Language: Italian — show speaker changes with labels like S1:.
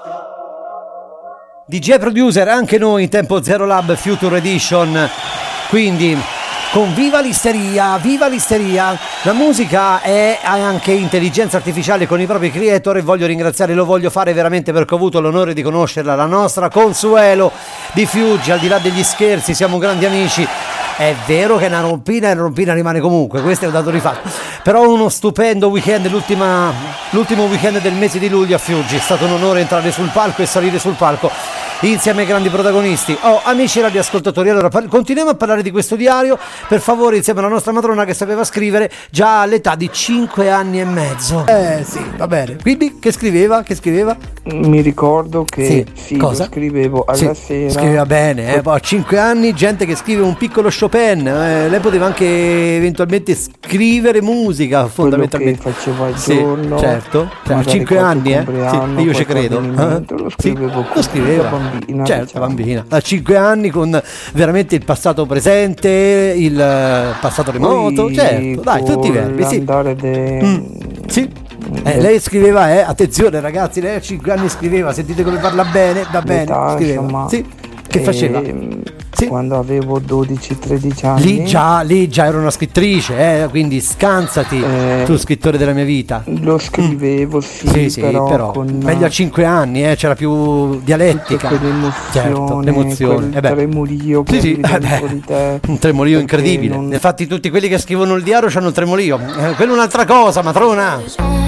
S1: DJ Producer, anche noi in Tempo Zero Lab Future Edition, quindi con viva l'isteria, viva l'isteria. La musica è anche intelligenza artificiale con i propri creator, e voglio ringraziare, lo voglio fare veramente perché ho avuto l'onore di conoscerla, la nostra Consuelo di Fiuggi. Al di là degli scherzi, siamo grandi amici. È vero che è una rompina, e una rompina rimane comunque, questo è un dato di fatto. Però uno stupendo weekend, l'ultimo weekend del mese di luglio a Fiuggi. È stato un onore entrare sul palco e salire sul palco insieme ai grandi protagonisti. Amici radioascoltatori, allora continuiamo a parlare di questo diario, per favore, insieme alla nostra matrona che sapeva scrivere già all'età di 5 anni e mezzo. Sì, va bene. Quindi che scriveva?
S2: Mi ricordo che lo scrivevo alla sera.
S1: Scriveva bene, poi a 5 anni gente che scrive un piccolo Chopin, lei poteva anche eventualmente scrivere musica, fondamentalmente.
S2: Quello che facevo al giorno.
S1: Certo, a 5 anni, io ci credo.
S2: Lo scriveva.
S1: Bambina. A 5 anni, con veramente il passato presente, il passato remoto, certo, dai, tutti i verbi, sì. Lei scriveva, attenzione ragazzi, lei a 5 anni scriveva, sentite come parla bene, va bene, scriveva. Insomma, sì. Che faceva?
S2: Quando avevo 12-13 anni
S1: lì già ero una scrittrice, quindi scansati, tu scrittore della mia vita.
S2: Lo scrivevo, però con
S1: meglio a 5 anni, c'era più dialettica, l'emozione,
S2: quel tremorio che dentro di te,
S1: un tremorio incredibile. Infatti tutti quelli che scrivono il diario hanno il tremorio, quello è un'altra cosa, matrona.